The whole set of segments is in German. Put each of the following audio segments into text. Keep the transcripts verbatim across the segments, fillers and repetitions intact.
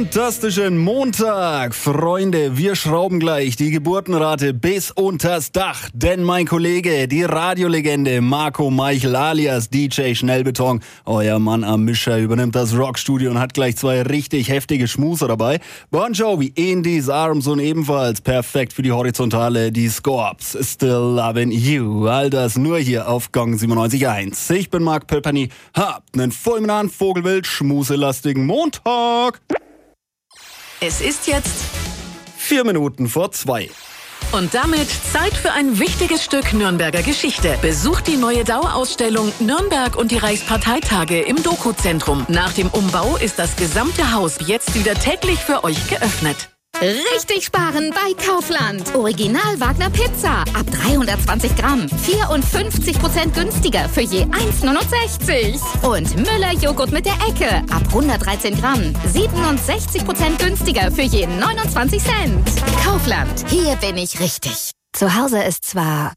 Fantastischen Montag, Freunde. Wir schrauben gleich die Geburtenrate bis unters Dach. Denn mein Kollege, die Radiolegende Marco Meichel alias D J Schnellbeton, euer Mann am Mischer, übernimmt das Rockstudio und hat gleich zwei richtig heftige Schmuser dabei. Bon Jovi, In These Arms und ebenfalls perfekt für die Horizontale, die Scorps. Still Lovin' You. All das nur hier auf Gong siebenundneunzig Komma eins. Ich bin Marc Pelpany. Habt nen fulminanten, vogelwild, schmuselastigen Montag. Es ist jetzt Vier Minuten vor zwei. und damit Zeit für ein wichtiges Stück Nürnberger Geschichte. Besucht die neue Dauerausstellung Nürnberg und die Reichsparteitage im Doku-Zentrum. Nach dem Umbau ist das gesamte Haus jetzt wieder täglich für euch geöffnet. Richtig sparen bei Kaufland. Original Wagner Pizza ab dreihundertzwanzig Gramm. vierundfünfzig Prozent günstiger für je eins neunundsechzig. Und Müller Joghurt mit der Ecke ab hundertdreizehn Gramm. siebenundsechzig Prozent günstiger für je neunundzwanzig Cent. Kaufland. Hier bin ich richtig. Zu Hause ist zwar...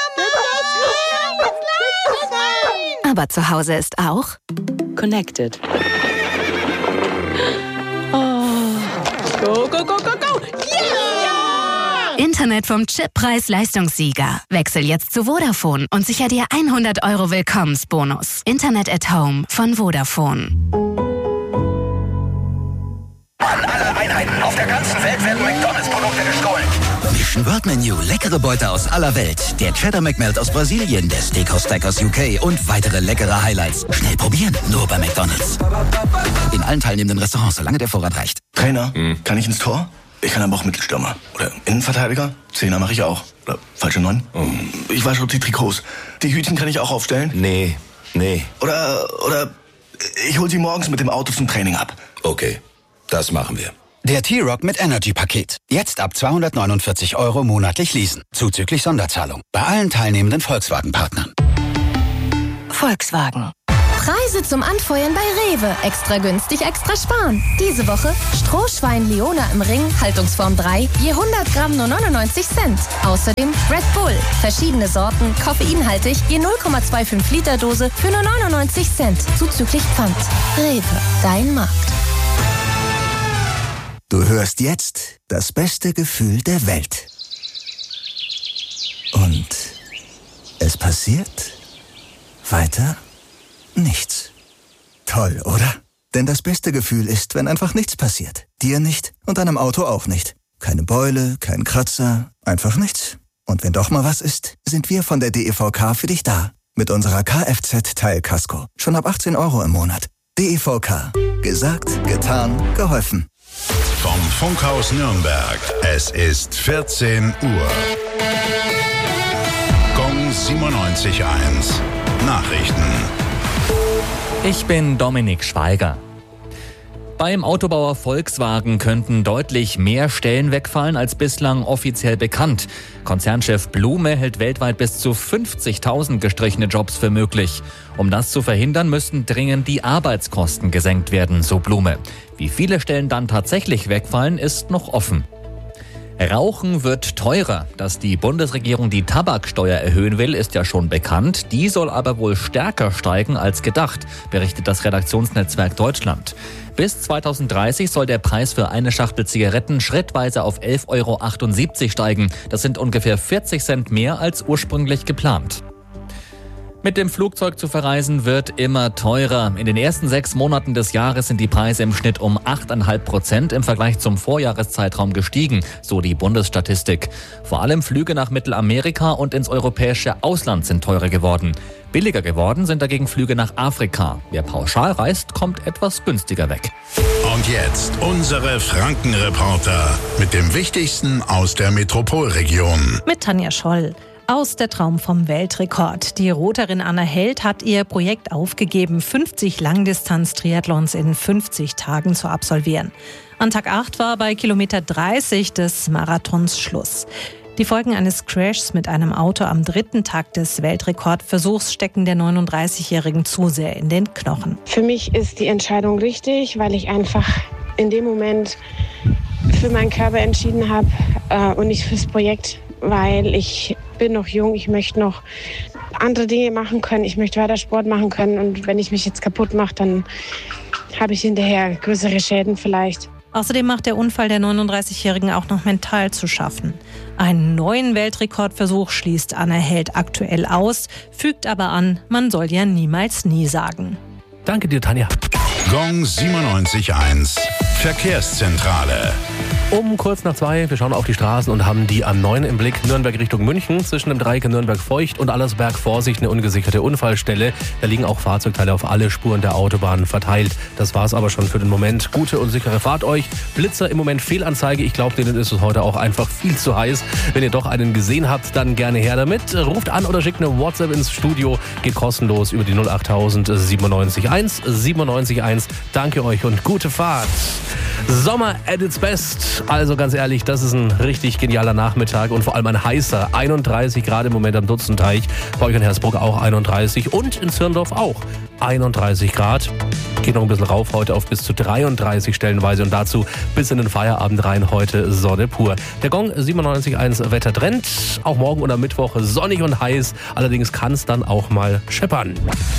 aber zu Hause ist auch... Connected. Go, go, go, go, go! Yeah! Internet vom Chip Preis-Leistungssieger. Wechsel jetzt zu Vodafone und sicher dir hundert Euro Willkommensbonus. Internet at Home von Vodafone. An alle Einheiten auf der ganzen Welt werden McDonalds-Produkte gestohlen. Mission World Menu, leckere Beute aus aller Welt. Der Cheddar McMelt aus Brasilien, der Steakhouse Steak aus U K und weitere leckere Highlights. Schnell probieren, nur bei McDonalds. In allen teilnehmenden Restaurants, solange der Vorrat reicht. Trainer, mhm. kann ich ins Tor? Ich kann aber auch Mittelstürmer. Oder Innenverteidiger? Zehner mache ich auch. Oder falsche Neun? Mhm. Ich wasche die Trikots. Die Hütchen kann ich auch aufstellen? Nee, nee. Oder, oder ich hol sie morgens mit dem Auto zum Training ab. Okay, das machen wir. Der T-Rock mit Energy-Paket. Jetzt ab zweihundertneunundvierzig Euro monatlich leasen. Zuzüglich Sonderzahlung. Bei allen teilnehmenden Volkswagen-Partnern. Volkswagen. Preise zum Anfeuern bei Rewe. Extra günstig, extra sparen. Diese Woche Strohschwein Leona im Ring, Haltungsform drei, je hundert Gramm nur neunundneunzig Cent. Außerdem Red Bull, verschiedene Sorten, koffeinhaltig, je null Komma fünfundzwanzig Liter Dose für nur neunundneunzig Cent. Zuzüglich Pfand. Rewe, dein Markt. Du hörst jetzt das beste Gefühl der Welt. Und es passiert weiter nichts. Toll, oder? Denn das beste Gefühl ist, wenn einfach nichts passiert. Dir nicht und deinem Auto auch nicht. Keine Beule, kein Kratzer, einfach nichts. Und wenn doch mal was ist, sind wir von der D E V K für dich da. Mit unserer Kfz-Teilkasko. Schon ab achtzehn Euro im Monat. D E V K. Gesagt, getan, geholfen. Vom Funkhaus Nürnberg. Es ist vierzehn Uhr. Gong siebenundneunzig Komma eins. Nachrichten. Ich bin Dominik Schweiger. Beim Autobauer Volkswagen könnten deutlich mehr Stellen wegfallen als bislang offiziell bekannt. Konzernchef Blume hält weltweit bis zu fünfzigtausend gestrichene Jobs für möglich. Um das zu verhindern, müssten dringend die Arbeitskosten gesenkt werden, so Blume. Wie viele Stellen dann tatsächlich wegfallen, ist noch offen. Rauchen wird teurer. Dass die Bundesregierung die Tabaksteuer erhöhen will, ist ja schon bekannt. Die soll aber wohl stärker steigen als gedacht, berichtet das Redaktionsnetzwerk Deutschland. Bis zweitausenddreißig soll der Preis für eine Schachtel Zigaretten schrittweise auf elf Euro achtundsiebzig steigen. Das sind ungefähr vierzig Cent mehr als ursprünglich geplant. Mit dem Flugzeug zu verreisen wird immer teurer. In den ersten sechs Monaten des Jahres sind die Preise im Schnitt um acht Komma fünf Prozent im Vergleich zum Vorjahreszeitraum gestiegen, so die Bundesstatistik. Vor allem Flüge nach Mittelamerika und ins europäische Ausland sind teurer geworden. Billiger geworden sind dagegen Flüge nach Afrika. Wer pauschal reist, kommt etwas günstiger weg. Und jetzt unsere Frankenreporter mit dem Wichtigsten aus der Metropolregion. Mit Tanja Scholl. Aus der Traum vom Weltrekord. Die Roterin Anna Held hat ihr Projekt aufgegeben, fünfzig Langdistanz-Triathlons in fünfzig Tagen zu absolvieren. An Tag acht war bei Kilometer dreißig des Marathons Schluss. Die Folgen eines Crashs mit einem Auto am dritten Tag des Weltrekordversuchs stecken der neununddreißigjährigen zu sehr in den Knochen. Für mich ist die Entscheidung richtig, weil ich einfach in dem Moment für meinen Körper entschieden habe äh, und nicht fürs Projekt, weil ich bin noch jung, ich möchte noch andere Dinge machen können, ich möchte weiter Sport machen können und wenn ich mich jetzt kaputt mache, dann habe ich hinterher größere Schäden vielleicht. Außerdem macht der Unfall der neununddreißigjährigen auch noch mental zu schaffen. Einen neuen Weltrekordversuch schließt Anna Held aktuell aus, fügt aber an, man soll ja niemals nie sagen. Danke dir, Tanja. Gong siebenundneunzig Komma eins Verkehrszentrale. Um kurz nach zwei, wir schauen auf die Straßen und haben die A neun im Blick. Nürnberg Richtung München, zwischen dem Dreieck Nürnberg-Feucht und Allersberg Vorsicht, eine ungesicherte Unfallstelle. Da liegen auch Fahrzeugteile auf alle Spuren der Autobahn verteilt. Das war's aber schon für den Moment. Gute und sichere Fahrt euch. Blitzer im Moment Fehlanzeige. Ich glaube, denen ist es heute auch einfach viel zu heiß. Wenn ihr doch einen gesehen habt, dann gerne her damit. Ruft an oder schickt eine WhatsApp ins Studio. Geht kostenlos über die null acht null null siebenundneunzig eins siebenundneunzig eins. Danke euch und gute Fahrt. Sommer at its best. Also ganz ehrlich, das ist ein richtig genialer Nachmittag und vor allem ein heißer. einunddreißig Grad im Moment am Dutzenteich. Bei euch in Hersbruck auch einunddreißig und in Zirndorf auch einunddreißig Grad. Geht noch ein bisschen rauf heute auf bis zu dreiunddreißig stellenweise und dazu bis in den Feierabend rein heute Sonne pur. Der Gong siebenundneunzig Komma eins Wettertrend. Auch morgen und am Mittwoch sonnig und heiß. Allerdings kann es dann auch mal scheppern.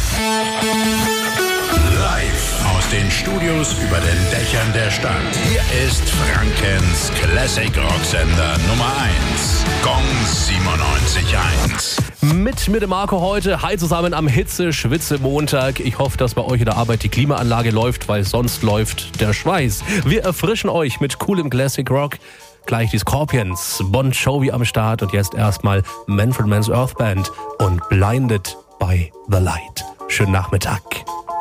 Live aus den Studios über den Dächern der Stadt. Hier ist Frankens Classic Rock Sender Nummer eins. Gong siebenundneunzig Komma eins. Mit mir, dem Marco, heute. Hi zusammen am Hitze-Schwitze-Montag. Ich hoffe, dass bei euch in der Arbeit die Klimaanlage läuft, weil sonst läuft der Schweiß. Wir erfrischen euch mit coolem Classic Rock. Gleich die Scorpions, Bon Jovi am Start und jetzt erstmal Manfred Mann's Earth Band und Blinded by the Light. Schönen Nachmittag.